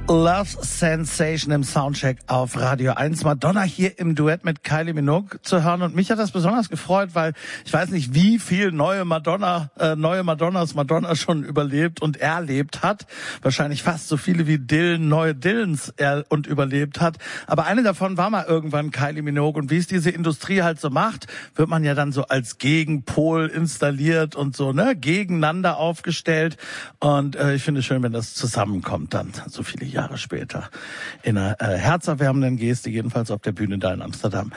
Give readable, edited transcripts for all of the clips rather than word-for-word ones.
Love Sensation im Soundcheck auf Radio 1. Madonna hier im Duett mit Kylie Minogue zu hören. Und mich hat das besonders gefreut, weil ich weiß nicht, wie viel neue Madonna schon überlebt und erlebt hat. Wahrscheinlich fast so viele wie Dylan neue Dylans und überlebt hat. Aber eine davon war mal irgendwann Kylie Minogue. Und wie es diese Industrie halt so macht, wird man ja dann so als Gegenpol installiert und so, gegeneinander aufgestellt. Und ich finde es schön, wenn das zusammenkommt dann, so viele Jahre später. In einer herzerwärmenden Geste, jedenfalls auf der Bühne da in Amsterdam.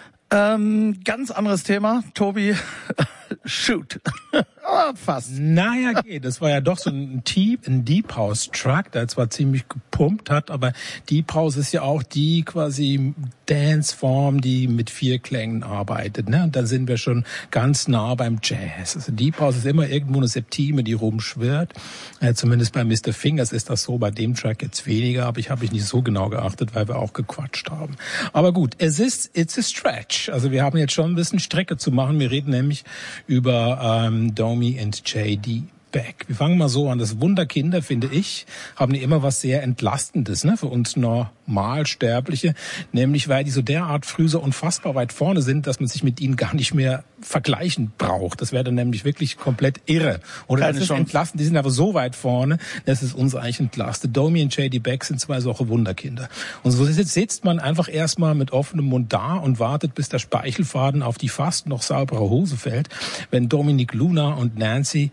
Ganz anderes Thema, Tobi. Shoot. Fast. Naja, geht. Das war ja doch so ein Deep House Track, der zwar ziemlich gepumpt hat, aber Deep House ist ja auch die quasi Danceform, die mit 4 Klängen arbeitet, ne? Und dann sind wir schon ganz nah beim Jazz. Also Deep House ist immer irgendwo eine Septime, die rumschwirrt. Zumindest bei Mr. Fingers ist das so, bei dem Track jetzt weniger, aber ich habe nicht so genau geachtet, weil wir auch gequatscht haben. Aber gut, it's a stretch. Also wir haben jetzt schon ein bisschen Strecke zu machen. Wir reden nämlich über Domi and JD Beck. Wir fangen mal so an. Das Wunderkinder, finde ich, haben immer was sehr Entlastendes, ne, für uns Normalsterbliche. Nämlich, weil die so derart früh so unfassbar weit vorne sind, dass man sich mit ihnen gar nicht mehr vergleichen braucht. Das wäre dann nämlich wirklich komplett irre. Oder das ist entlastend. Die sind aber so weit vorne, dass es uns eigentlich entlastet. Domi und JD Beck sind 2 solche Wunderkinder. Und so sitzt man einfach erstmal mit offenem Mund da und wartet, bis der Speichelfaden auf die fast noch saubere Hose fällt, wenn Dominique Luna und Nancy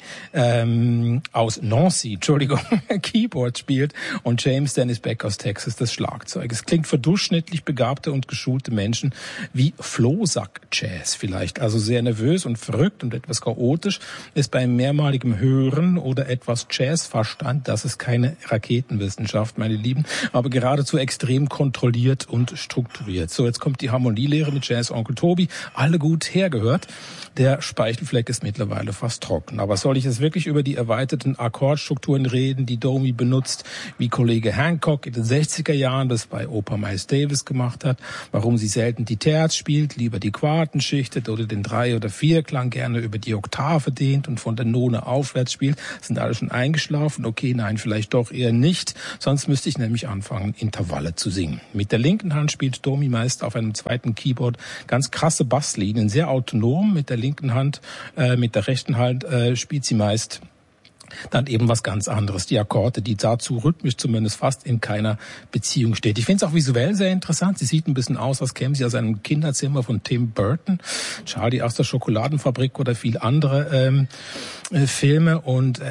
aus Nancy, Keyboard spielt und James Dennis Beck aus Texas das Schlagzeug. Es klingt für durchschnittlich begabte und geschulte Menschen wie Flohsack-Jazz vielleicht. Also sehr nervös und verrückt und etwas chaotisch ist beim mehrmaligen Hören oder etwas Jazzverstand, das ist keine Raketenwissenschaft, meine Lieben, aber geradezu extrem kontrolliert und strukturiert. So, jetzt kommt die Harmonielehre mit Jazz-Onkel Tobi. Alle gut hergehört. Der Speichelfleck ist mittlerweile fast trocken. Aber soll ich jetzt wirklich über die erweiterten Akkordstrukturen reden, die Domi benutzt, wie Kollege Hancock in den 60er Jahren das bei Oper Miles Davis gemacht hat, warum sie selten die Terz spielt, lieber die Quarten schichtet oder den 3- oder 4-Klang gerne über die Oktave dehnt und von der None aufwärts spielt, sind alle schon eingeschlafen? Okay, nein, vielleicht doch eher nicht. Sonst müsste ich nämlich anfangen, Intervalle zu singen. Mit der linken Hand spielt Domi meist auf einem zweiten Keyboard ganz krasse Basslinien, sehr autonom. Mit der linken Hand, mit der rechten Hand spielt sie meist dann eben was ganz anderes. Die Akkorde, die dazu rhythmisch zumindest fast in keiner Beziehung steht. Ich finde es auch visuell sehr interessant. Sie sieht ein bisschen aus, als käme sie aus einem Kinderzimmer von Tim Burton, Charlie aus der Schokoladenfabrik oder viel andere Filme. Und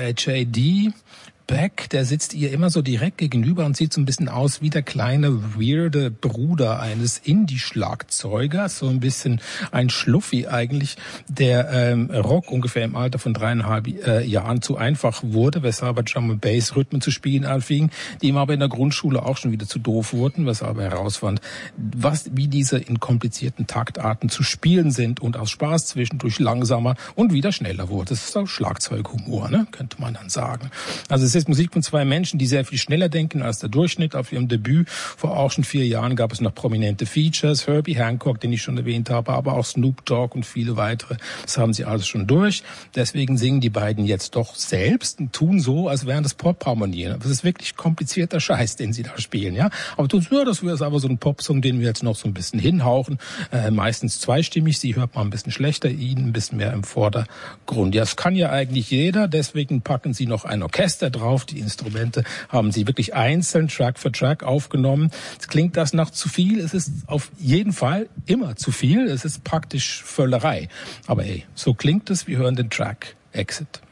JD Beck, der sitzt ihr immer so direkt gegenüber und sieht so ein bisschen aus wie der kleine, weirde Bruder eines Indie-Schlagzeugers. So ein bisschen ein Schluffi eigentlich, der Rock ungefähr im Alter von 3,5 Jahren zu einfach wurde, weshalb er Drum and Bass Rhythmen zu spielen anfing, die ihm aber in der Grundschule auch schon wieder zu doof wurden, weshalb er herausfand, wie diese in komplizierten Taktarten zu spielen sind und aus Spaß zwischendurch langsamer und wieder schneller wurde. Das ist auch Schlagzeughumor, ne? Könnte man dann sagen. Also es ist Musik von 2 Menschen, die sehr viel schneller denken als der Durchschnitt. Auf ihrem Debüt vor auch schon 4 Jahren gab es noch prominente Features. Herbie Hancock, den ich schon erwähnt habe, aber auch Snoop Dogg und viele weitere. Das haben sie alles schon durch. Deswegen singen die beiden jetzt doch selbst und tun so, als wären das Pop-Harmonien. Das ist wirklich komplizierter Scheiß, den sie da spielen, ja. Aber tun so, das wäre aber so ein Popsong, den wir jetzt noch so ein bisschen hinhauchen. Meistens zweistimmig. Sie hört man ein bisschen schlechter, ihn ein bisschen mehr im Vordergrund. Ja, das kann ja eigentlich jeder. Deswegen packen sie noch ein Orchester drauf. Die Instrumente haben sie wirklich einzeln Track für Track aufgenommen. Jetzt klingt das nach zu viel. Es ist auf jeden Fall immer zu viel. Es ist praktisch Völlerei. Aber hey, so klingt es. Wir hören den Track Exit.